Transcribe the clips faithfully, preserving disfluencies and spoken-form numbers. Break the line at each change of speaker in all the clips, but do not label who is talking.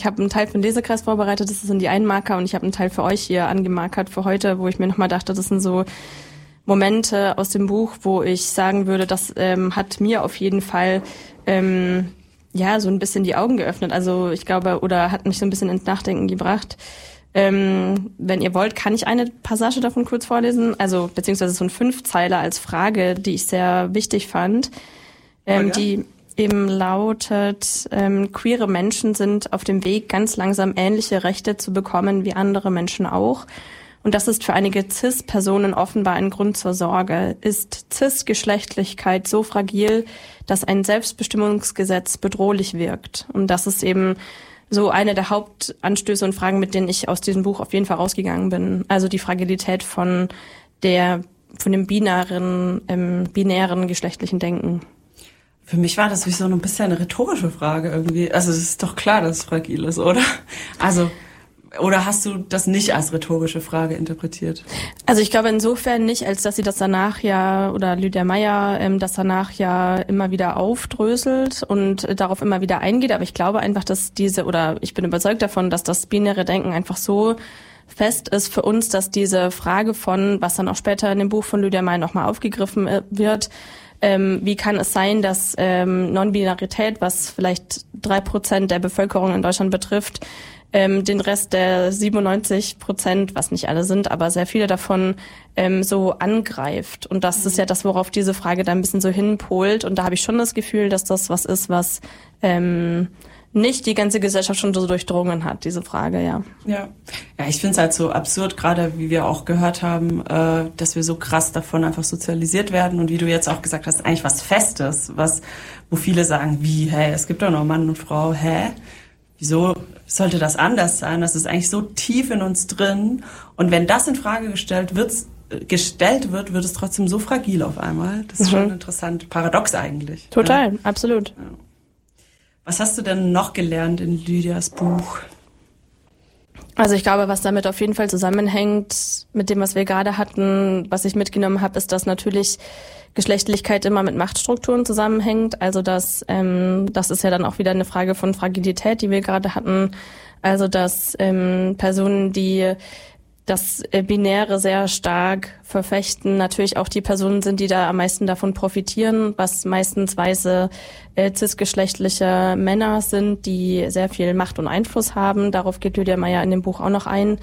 Ich habe einen Teil für den Lesekreis vorbereitet, das sind die Einmarker, und ich habe einen Teil für euch hier angemarkert für heute, wo ich mir nochmal dachte, das sind so Momente aus dem Buch, wo ich sagen würde, das ähm, hat mir auf jeden Fall ähm, ja so ein bisschen die Augen geöffnet. Also ich glaube, oder hat mich so ein bisschen ins Nachdenken gebracht. Ähm, wenn ihr wollt, kann ich eine Passage davon kurz vorlesen. Also beziehungsweise so ein Fünfzeiler als Frage, die ich sehr wichtig fand, ähm, ja. die eben lautet, ähm, queere Menschen sind auf dem Weg, ganz langsam ähnliche Rechte zu bekommen wie andere Menschen auch. Und das ist für einige Cis-Personen offenbar ein Grund zur Sorge. Ist Cis-Geschlechtlichkeit so fragil, dass ein Selbstbestimmungsgesetz bedrohlich wirkt? Und das ist eben so eine der Hauptanstöße und Fragen, mit denen ich aus diesem Buch auf jeden Fall rausgegangen bin. Also die Fragilität von der, von dem binären, ähm, binären geschlechtlichen Denken.
Für mich war das wie so ein bisschen eine rhetorische Frage irgendwie. Also es ist doch klar, dass es fragil ist, oder? Also, oder hast du das nicht als rhetorische Frage interpretiert?
Also ich glaube insofern nicht, als dass sie das danach ja, oder Lydia Meyer, ähm, das danach ja immer wieder aufdröselt und äh, darauf immer wieder eingeht. Aber ich glaube einfach, dass diese, oder ich bin überzeugt davon, dass das binäre Denken einfach so fest ist für uns, dass diese Frage von, was dann auch später in dem Buch von Lydia Meyer nochmal aufgegriffen äh, wird, ähm, wie kann es sein, dass ähm, Non-Binarität, was vielleicht drei Prozent der Bevölkerung in Deutschland betrifft, ähm, den Rest der siebenundneunzig Prozent, was nicht alle sind, aber sehr viele davon ähm, so angreift. Und das ist ja das, worauf diese Frage da ein bisschen so hinpolt. Und da habe ich schon das Gefühl, dass das was ist, was ähm, nicht die ganze Gesellschaft schon so durchdrungen hat, diese Frage, ja.
Ja, ja, ich finde es halt so absurd, gerade wie wir auch gehört haben, äh, dass wir so krass davon einfach sozialisiert werden. Und wie du jetzt auch gesagt hast, eigentlich was Festes, was, wo viele sagen, wie, hä, es gibt doch noch Mann und Frau, hä? Wieso sollte das anders sein? Das ist eigentlich so tief in uns drin. Und wenn das in Frage gestellt wird, gestellt wird, wird es trotzdem so fragil auf einmal. Das ist mhm. schon interessant. Paradox eigentlich.
Total, ja. Absolut. Ja.
Was hast du denn noch gelernt in Lydias Buch?
Also ich glaube, was damit auf jeden Fall zusammenhängt mit dem, was wir gerade hatten, was ich mitgenommen habe, ist, dass natürlich Geschlechtlichkeit immer mit Machtstrukturen zusammenhängt. Also das, ähm, das ist ja dann auch wieder eine Frage von Fragilität, die wir gerade hatten. Also dass ähm, Personen, die das äh, Binäre sehr stark verfechten, natürlich auch die Personen sind, die da am meisten davon profitieren, was meistens weiße äh, cisgeschlechtliche Männer sind, die sehr viel Macht und Einfluss haben. Darauf geht Lydia Meyer in dem Buch auch noch ein.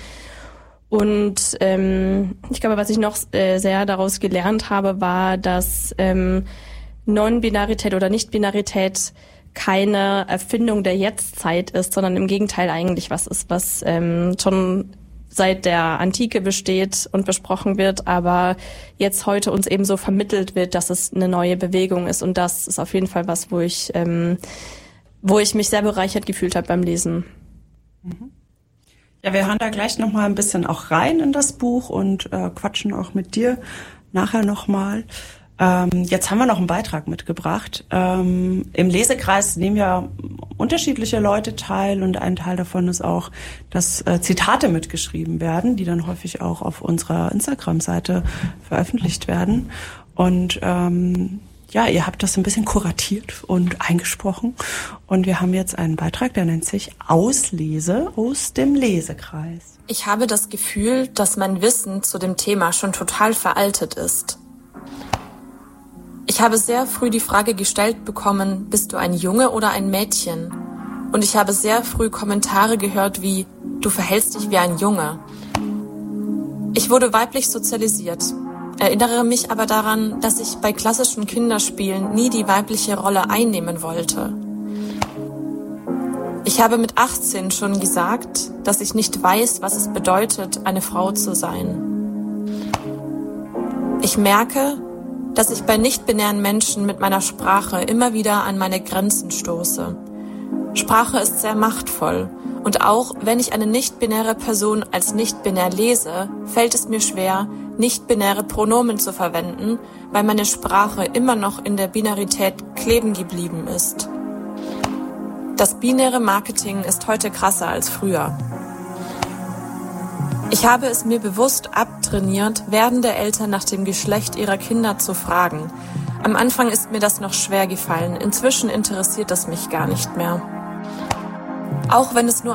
Und ähm, ich glaube, was ich noch äh, sehr daraus gelernt habe, war, dass ähm, Non-Binarität oder Nicht-Binarität keine Erfindung der Jetztzeit ist, sondern im Gegenteil eigentlich was ist, was ähm, schon seit der Antike besteht und besprochen wird, aber jetzt heute uns eben so vermittelt wird, dass es eine neue Bewegung ist. Und das ist auf jeden Fall was, wo ich, ähm, wo ich mich sehr bereichert gefühlt habe beim Lesen.
Mhm. Ja, wir hören da gleich nochmal ein bisschen auch rein in das Buch und äh, quatschen auch mit dir nachher nochmal. Ähm, jetzt haben wir noch einen Beitrag mitgebracht. Ähm, im Lesekreis nehmen ja unterschiedliche Leute teil und ein Teil davon ist auch, dass äh, Zitate mitgeschrieben werden, die dann häufig auch auf unserer Instagram-Seite veröffentlicht werden. Und ähm, ja, ihr habt das ein bisschen kuratiert und eingesprochen und wir haben jetzt einen Beitrag, der nennt sich Auslese aus dem Lesekreis.
Ich habe das Gefühl, dass mein Wissen zu dem Thema schon total veraltet ist. Ich habe sehr früh die Frage gestellt bekommen, bist du ein Junge oder ein Mädchen? Und ich habe sehr früh Kommentare gehört wie, du verhältst dich wie ein Junge. Ich wurde weiblich sozialisiert, erinnere mich aber daran, dass ich bei klassischen Kinderspielen nie die weibliche Rolle einnehmen wollte. Ich habe mit achtzehn schon gesagt, dass ich nicht weiß, was es bedeutet, eine Frau zu sein. Ich merke, dass ich bei nicht-binären Menschen mit meiner Sprache immer wieder an meine Grenzen stoße. Sprache ist sehr machtvoll und auch wenn ich eine nicht-binäre Person als nicht-binär lese, fällt es mir schwer, nicht-binäre Pronomen zu verwenden, weil meine Sprache immer noch in der Binarität kleben geblieben ist. Das binäre Marketing ist heute krasser als früher. Ich habe es mir bewusst abtrainiert, werdende Eltern nach dem Geschlecht ihrer Kinder zu fragen. Am Anfang ist mir das noch schwer gefallen, inzwischen interessiert es mich gar nicht mehr. Auch wenn es nur